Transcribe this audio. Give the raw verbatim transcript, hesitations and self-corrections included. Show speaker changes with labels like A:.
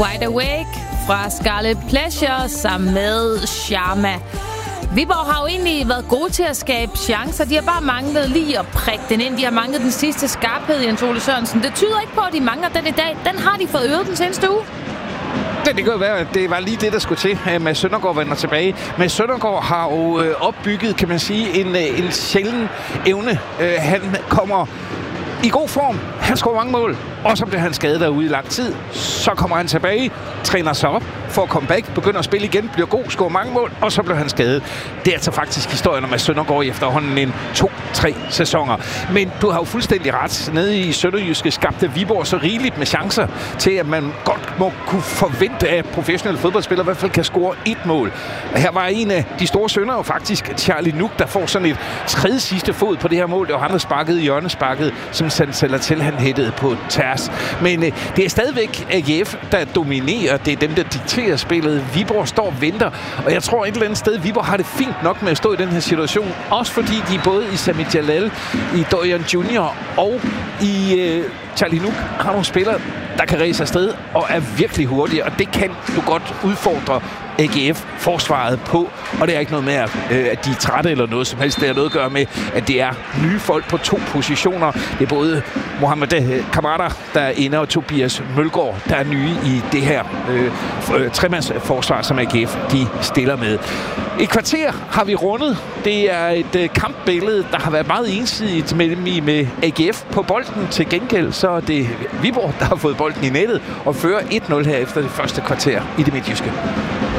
A: Wide Awake fra Scarlet Pleasure sammen med Sharma. Viborg har jo egentlig været gode til at skabe chancer. De har bare manglet lige at prikke den ind. De har manglet den sidste skarphed, Jens Ole Sørensen. Det tyder ikke på, at de mangler den i dag. Den har de fået øvet den seneste uge.
B: Det, det kan jo være, at det var lige det, der skulle til. Med Søndergaard vender tilbage. Men Søndergaard har jo opbygget, kan man sige, en, en sjælden evne. Han kommer i god form. Han scorer mange mål. Og så bliver han skadet derude i lang tid. Så kommer han tilbage, træner sig op, får comeback, begynder at spille igen, bliver god, scorer mange mål, og så bliver han skadet. Det er altså faktisk historien om, at Søndergaard i efterhånden en to-tre sæsoner. Men du har jo fuldstændig ret. Nede i Sønderjyske skabte Viborg så rigeligt med chancer til, at man godt må kunne forvente, at professionelle fodboldspillere i hvert fald kan score et mål. Her var en af de store sønner jo faktisk Charlie Nuk, der får sådan et tredje sidste fod på det her mål. Det var ham, der sparkede i hjørnesparket, som Sansella til han hættede på tærs. Men øh, det er stadigvæk A G F, der dominerer. Det er dem, der dikterer spillet. Viborg står og venter. Og jeg tror et eller andet sted, Viborg har det fint nok med at stå i den her situation. Også fordi de både i Sami Jalal, i Dorian junior og i øh, Charlie Nuk har nogle spillere, der kan ræse afsted og er virkelig hurtige. Og det kan du godt udfordre A G F-forsvaret på. Og det er ikke noget med, at, øh, at de er trætte eller noget som helst. Det har noget at gøre med, at det er nye folk på to positioner. Det er både Mohamed Kamada, der er inde, og Tobias Mølgaard, der er nye i det her øh, tremandsforsvar, som A G F de stiller med. Et kvarter har vi rundet. Det er et øh, kampbillede, der har været meget ensidigt mellem med A G F på bolden. Til gengæld så er det Viborg, der har fået bolden i nettet og fører et nul her efter det første kvarter i det midtjyske.